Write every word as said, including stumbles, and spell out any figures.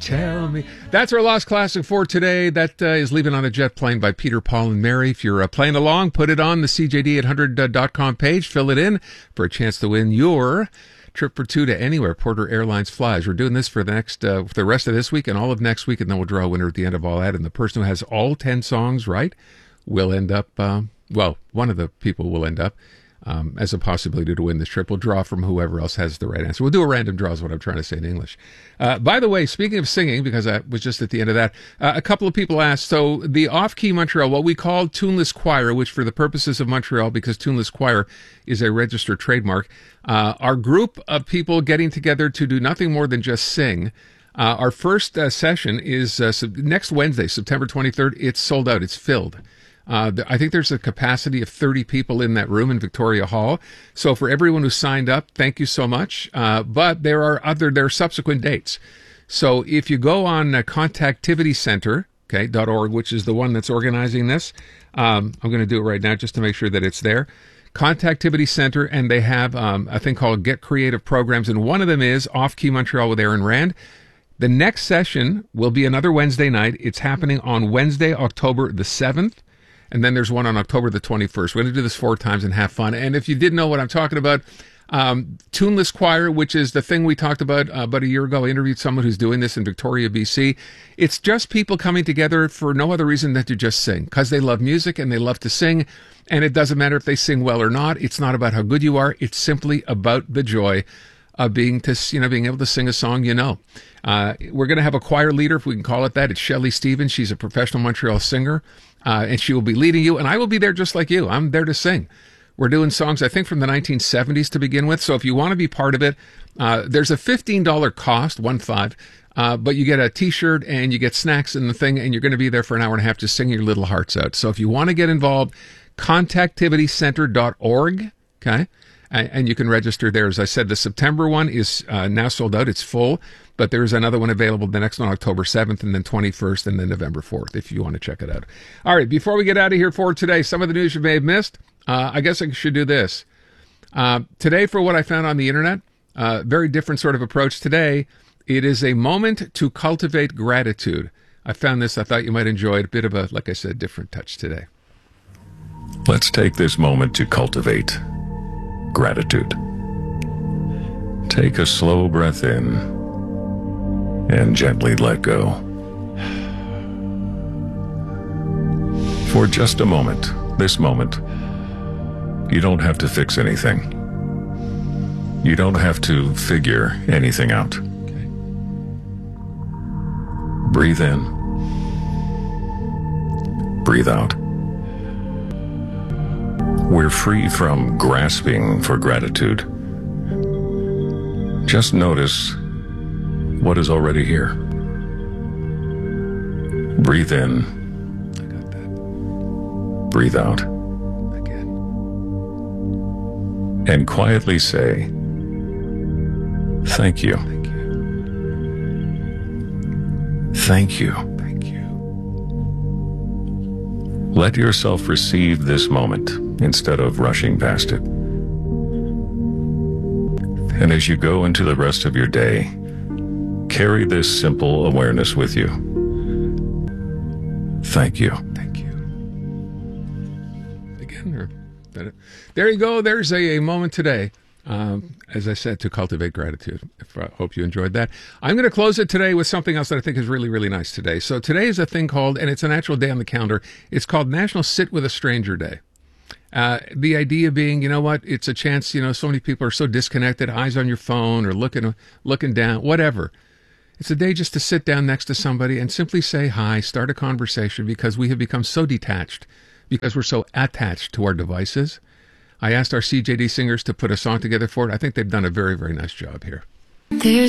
Tell me. That's our Lost Classic for today. That uh, is Leaving on a Jet Plane by Peter, Paul, and Mary. If you're uh, playing along, put it on the C J D eight hundred dot com page. Fill it in for a chance to win your trip for two to anywhere Porter Airlines flies. We're doing this for the next, uh, for the rest of this week and all of next week, and then we'll draw a winner at the end of all that. And the person who has all ten songs right will end up, uh, well, one of the people will end up Um, as a possibility to win this trip. We'll draw from whoever else has the right answer. We'll do a random draw is what I'm trying to say in English. Uh, by the way, speaking of singing, because I was just at the end of that, uh, a couple of people asked, so the Off-Key Montreal, what we call Tuneless Choir, which for the purposes of Montreal, because Tuneless Choir is a registered trademark, uh, our group of people getting together to do nothing more than just sing. Uh, our first uh, session is uh, next Wednesday, September twenty-third. It's sold out. It's filled. Uh, I think there's a capacity of thirty people in that room in Victoria Hall. So for everyone who signed up, thank you so much. Uh, but there are other, there are subsequent dates. So if you go on uh, Contactivity Center, okay, .org, which is the one that's organizing this, um, I'm going to do it right now just to make sure that it's there. Contactivity Center, and they have um, a thing called Get Creative Programs, and one of them is Off-Key Montreal with Aaron Rand. The next session will be another Wednesday night. It's happening on Wednesday, October the seventh. And then there's one on October the twenty-first. We're going to do this four times and have fun. And if you didn't know what I'm talking about, um, Tuneless Choir, which is the thing we talked about uh, about a year ago. I interviewed someone who's doing this in Victoria, B C. It's just people coming together for no other reason than to just sing, because they love music and they love to sing. And it doesn't matter if they sing well or not. It's not about how good you are. It's simply about the joy of being to, you know, being able to sing a song you know. Uh, we're going to have a choir leader, if we can call it that. It's Shelley Stevens. She's a professional Montreal singer. Uh, and she will be leading you, and I will be there just like you. I'm there to sing. We're doing songs, I think, from the nineteen seventies to begin with. So if you want to be part of it, uh, there's a fifteen dollars cost, one five, uh, but you get a T-shirt and you get snacks and the thing, and you're going to be there for an hour and a half just singing your little hearts out. So if you want to get involved, contactivity center dot org, okay? And, and you can register there. As I said, the September one is uh, now sold out. It's full. But there's another one available, the next one, October seventh, and then twenty-first, and then November fourth, if you want to check it out. All right, before we get out of here for today, some of the news you may have missed, uh, I guess I should do this. Uh, today, for what I found on the internet, uh, very different sort of approach today. It is a moment to cultivate gratitude. I found this, I thought you might enjoy it. A bit of a, like I said, different touch today. Let's take this moment to cultivate gratitude. Take a slow breath in and gently let go. For just a moment, this moment, you don't have to fix anything. You don't have to figure anything out. Okay. Breathe in. Breathe out. We're free from grasping for gratitude. Just notice what is already here. Breathe in. I got that. Breathe out. Again. And quietly say, thank you. Thank you. Thank you. Thank you. Let yourself receive this moment instead of rushing past it. And as you go into the rest of your day, carry this simple awareness with you. Thank you. Thank you. Again, or that it? There you go. There's a, a moment today, um, as I said, to cultivate gratitude. I uh, hope you enjoyed that. I'm going to close it today with something else that I think is really, really nice today. So today is a thing called, and it's an actual day on the calendar, it's called National Sit with a Stranger Day. Uh, the idea being, you know what, it's a chance, you know, so many people are so disconnected, eyes on your phone or looking, looking down, whatever. It's a day just to sit down next to somebody and simply say hi, start a conversation, because we have become so detached, because we're so attached to our devices. I asked our C J D singers to put a song together for it. I think they've done a very, very nice job here. There's